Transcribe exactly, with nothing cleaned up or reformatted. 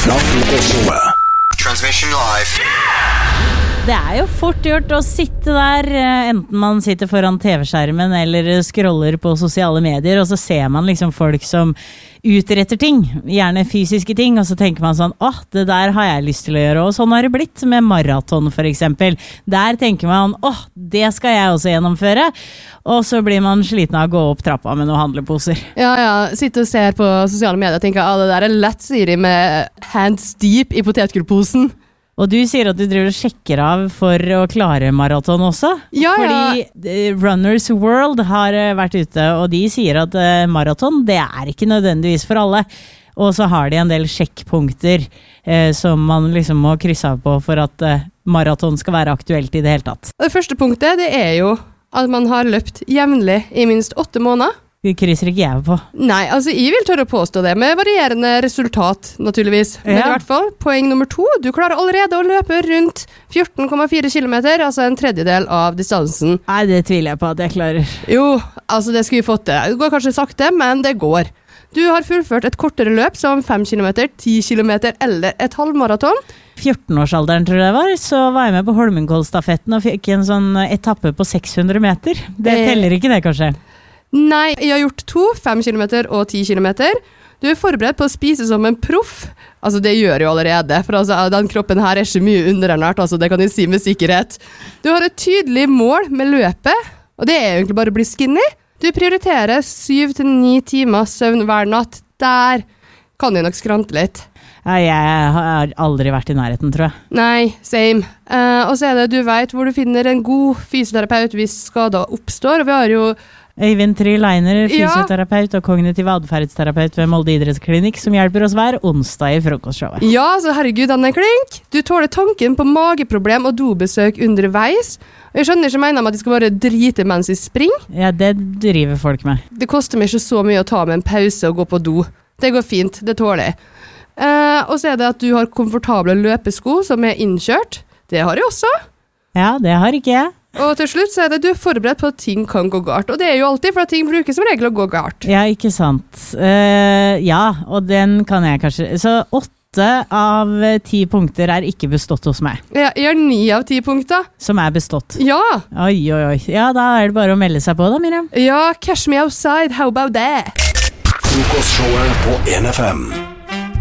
Fra Frokostshowet. Transmission live. Det er jo fort gjort å sitte der, enten man sitter foran T V-skjermen eller scroller på sosiale medier, og så ser man liksom folk som utretter ting, gjerne fysiske ting, og så tenker man sånn, åh, det der har jeg lyst til å gjøre, og sånn har det blitt med maraton for eksempel. Der tenker man, åh, det skal jeg også gjennomføre, og så blir man sliten av å gå opp trappa med noen handleposer. Ja, ja, sitter og ser på sosiale medier og tenker, ah, det der er lett, sier de med hands deep i potetgullposen. Og du sier at du driver og sjekker av for å klare maraton også? Ja, Fordi ja. Runners World har vært ute, og de sier at maraton, det er ikke nødvendigvis for alle. Og så har de en del sjekkpunkter eh, som man liksom må krysse av på for at eh, maraton skal være aktuelt i det hele tatt. Det første punktet, det er jo at man har løpt jevnlig i minst åtte måneder. Det krysser ikke jeg på. Nei, altså jeg vil tørre å påstå det, med varierende resultat, naturligvis. Men Ja. i hvert fall, poeng nummer to, du klarer allerede å løpe rundt fjorten komma fire kilometer, altså en tredjedel av distansen. Nei, det tviler jeg på at jeg klarer. Jo, altså det skulle vi fått til. Det går kanskje sakte, men det går. Du har fullført et kortere løp som fem kilometer, ti kilometer eller et halvmaraton. fjorten-årsalderen tror jeg det var, så var jeg med på Holmenkollstafetten og fikk en sånn etappe på seks hundre meter. Det Eh. teller ikke det, kanskje? Nei, jeg har gjort to, fem kilometer og ti kilometer. Du er forberedt på å spise som en proff. Altså, det gjør jeg jo allerede, for altså, den kroppen her er ikke mye underernært, altså, det kan jeg si med sikkerhet. Du har et tydelig mål med løpet, og det er egentlig bare å bli skinny. Du prioriterer syv til ni timer søvn hver natt. Der kan jeg nok skrante litt. Ja, jeg har aldri vært i nærheten, tror jeg. Nei, same. Eh, og så er det, du vet hvor du finner en god fysioterapeut hvis skader oppstår, og vi har jo Øyvind Try Leiner, Ja. fysioterapeut og kognitiv adferdsterapeut ved Molde idrettsklinikk, som hjelper oss hver onsdag i frokostshowet. Ja, så herregud, han er klink. Du tåler tanken på mageproblem og dobesøk underveis. Og jeg skjønner ikke mener om at de skal bare drite mens de springer. Ja, det driver folk med. Det koster meg ikke så mye å ta med en pause og gå på do. Det går fint, det tåler jeg. Eh, og så er det at du har komfortable løpesko som er innkjørt. Det har jeg også. Ja, det har ikke jeg. Og til slutt så er det du er forberedt på at ting kan gå galt. Og det er jo alltid, for at ting bruker som regel å gå galt. Ja, ikke sant. Eh, ja, og den kan jeg kanskje... Så åtte av ti punkter er ikke bestått hos meg. Jeg, jeg har ni av ti punkter. Som er bestått. Ja. Oi, oi, oi. Ja, da er det bare å melde seg på da, Miriam. Ja, cash me outside, how about that? Frokostshowet på N F M.